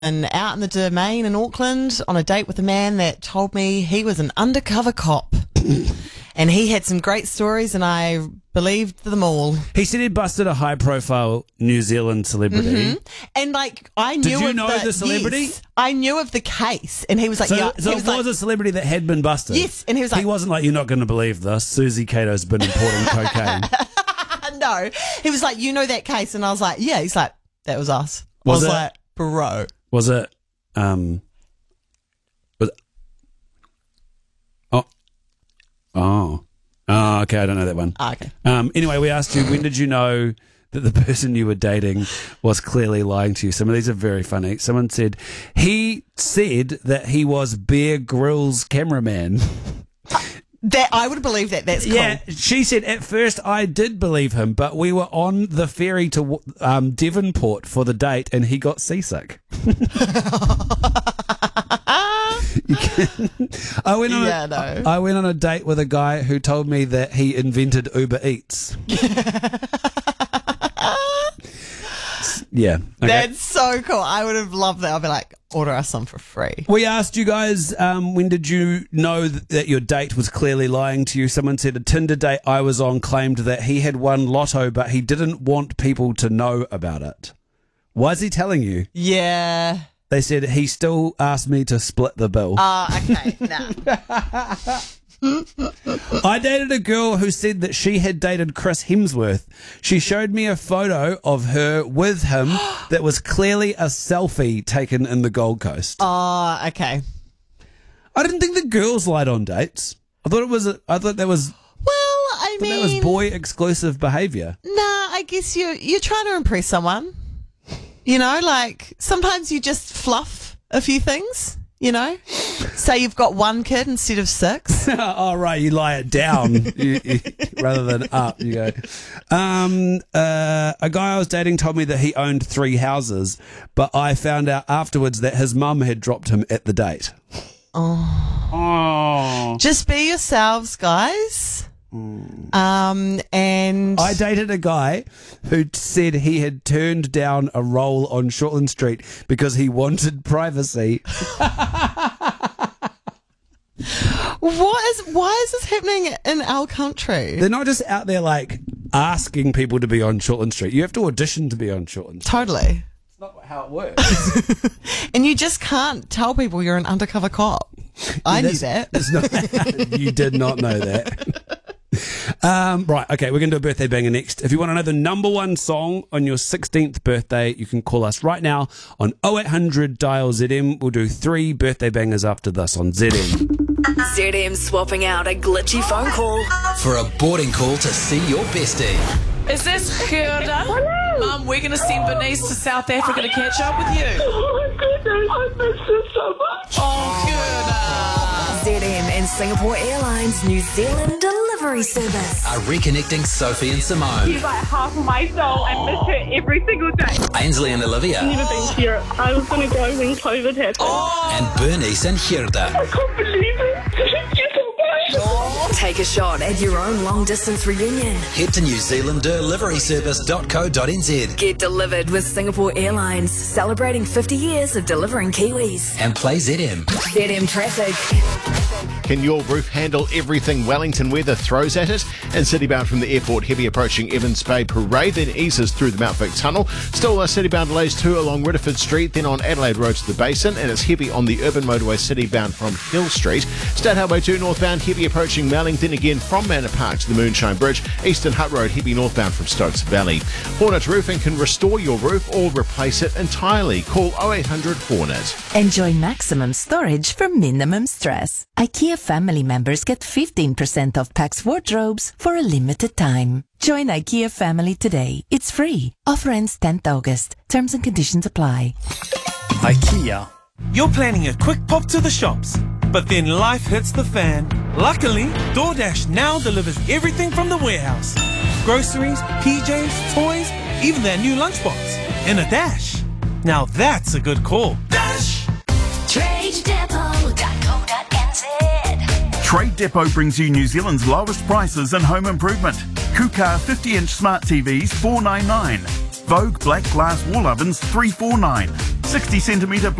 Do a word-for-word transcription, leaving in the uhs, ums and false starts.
And out in the Domain in Auckland on a date with a man that told me he was an undercover cop. And he had some great stories and I believed them all. He said he busted a high-profile New Zealand celebrity. Mm-hmm. And, like, I knew Did you of know the, the celebrity? Yes, I knew of the case. And he was like, so, yeah. So he it was, was like, a celebrity that had been busted? Yes. And he was like... He wasn't like, you're not going to believe this. Susie Cato's been importing cocaine. No. He was like, you know that case? And I was like, yeah. He's like, that was us. Was I was it? like, bro. Was it... Um, was it, oh. Oh. Oh, okay, I don't know that one. Oh, okay. Um, anyway, we asked you, when did you know that the person you were dating was clearly lying to you? Some of these are very funny. Someone said, he said that he was Bear Grylls' cameraman. That I would believe that. That's cool. Yeah, she said, at first I did believe him, but we were on the ferry to um, Devonport for the date and he got seasick. You can, I went on yeah, a, no. I went on a date with a guy who told me that he invented Uber Eats. Yeah. Okay. That's so cool. I would have loved that. I'd be like, order us some for free. We asked you guys, um, when did you know th- that your date was clearly lying to you? Someone said a Tinder date I was on claimed that he had won lotto, but he didn't want people to know about it. Why is he telling you? Yeah. They said he still asked me to split the bill. Oh, uh, okay. Nah. I dated a girl who said that she had dated Chris Hemsworth. She showed me a photo of her with him that was clearly a selfie taken in the Gold Coast. Oh, okay. I didn't think the girls lied on dates. I thought it was. A, I thought that was. Well, I But mean, that was boy exclusive behaviour. Nah, I guess you you're trying to impress someone. You know, like sometimes you just fluff a few things. You know, say you've got one kid instead of six. Oh, right, you lie it down you, you, rather than up. You go. Um, uh, a guy I was dating told me that he owned three houses, but I found out afterwards that his mum had dropped him at the date. Oh, oh. Just be yourselves, guys. Mm. Um, and I dated a guy who said he had turned down a role on Shortland Street because he wanted privacy. What is? Why is this happening in our country? They're not just out there like asking people to be on Shortland Street. You have to audition to be on Shortland Street. Totally. It's not how it works. And you just can't tell people you're an undercover cop. I knew that. That's not, you did not know that. Um, right, okay, we're going to do a birthday banger next. If you want to know the number one song on your sixteenth birthday, you can call us right now on oh eight hundred dial Z M. We'll do three birthday bangers after this on Z M. Z M swapping out a glitchy phone call for a boarding call to see your bestie. Is this Hilda? Mum, we're going to send Bernice to South Africa to catch up with you. Oh my goodness, I miss you so much. Oh, Hilda. Z M and Singapore Airlines New Zealand delivery service Are reconnecting Sophie and Simone. She's like half of my soul. I miss her every single day. Ainsley and Olivia. Never been to Europe. I was going to go when COVID happened. Oh. And Bernice and Hilda. I can't believe it. Thank you so much. Take a shot at your own long distance reunion. Head to new zealand delivery service dot co dot n z. Get delivered with Singapore Airlines, celebrating fifty years of delivering Kiwis. And play Z M. Z M traffic. Can your roof handle everything Wellington weather throws at it? And citybound from the airport, heavy approaching Evans Bay Parade, then eases through the Mount Vic Tunnel. Still uh, citybound delays too along Ridderford Street, then on Adelaide Road to the Basin, and it's heavy on the urban motorway citybound from Hill Street. State Highway two northbound, heavy approaching Melling, then again from Manor Park to the Moonshine Bridge. Eastern Hutt Road, heavy northbound from Stokes Valley. Hornet Roofing can restore your roof or replace it entirely. Call oh eight hundred Hornet. Enjoy maximum storage for minimum stress. IKEA family members get fifteen percent off Pax wardrobes for a limited time. Join IKEA family today. It's free. Offer ends tenth August. Terms and conditions apply. IKEA. You're planning a quick pop to the shops, but then life hits the fan. Luckily, DoorDash now delivers everything from the warehouse. Groceries, P Js, toys, even their new lunchbox. In a dash. Now that's a good call. Dash! trade depot dot co dot n z. Trade Depot brings you New Zealand's lowest prices in home improvement. Kuka fifty inch smart T Vs four ninety-nine. Vogue black glass wall ovens three forty-nine. sixty centimetre